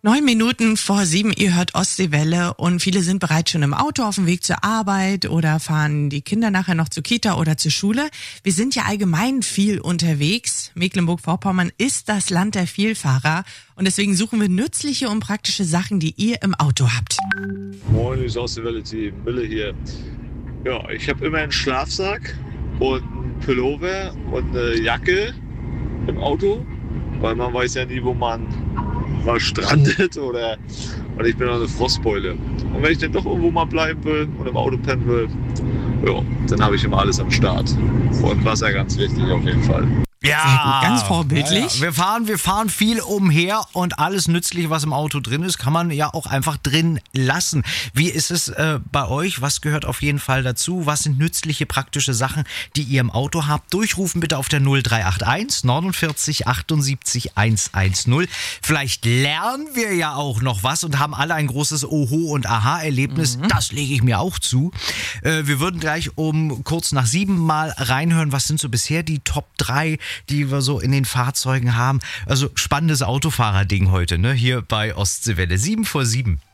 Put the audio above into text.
9 Minuten vor 7, ihr hört Ostseewelle und viele sind bereits schon im Auto auf dem Weg zur Arbeit oder fahren die Kinder nachher noch zur Kita oder zur Schule. Wir sind ja allgemein viel unterwegs. Mecklenburg-Vorpommern ist das Land der Vielfahrer und deswegen suchen wir nützliche und praktische Sachen, die ihr im Auto habt. Moin, ist Ostseewelle-Team, Mille hier. Ja, ich habe immer einen Schlafsack und einen Pullover und eine Jacke im Auto, weil man weiß ja nie, wo man mal strandet und ich bin auch eine Frostbeule. Und wenn ich dann doch irgendwo mal bleiben will und im Auto pennen will, ja, dann habe ich immer alles am Start. Und Wasser ganz wichtig auf jeden Fall. Ja, sehr gut, ganz vorbildlich. Ja. Wir fahren viel umher und alles Nützliche, was im Auto drin ist, kann man ja auch einfach drin lassen. Wie ist es bei euch? Was gehört auf jeden Fall dazu? Was sind nützliche, praktische Sachen, die ihr im Auto habt? Durchrufen bitte auf der 0381 49 78 110. Vielleicht lernen wir ja auch noch was und haben alle ein großes Oho- und Aha-Erlebnis. Das lege ich mir auch zu. Wir würden gleich um kurz nach 7 mal reinhören, was sind so bisher die Top 3, die wir so in den Fahrzeugen haben. Also spannendes Autofahrerding heute, ne? Hier bei Ostseewelle. 7 vor 7.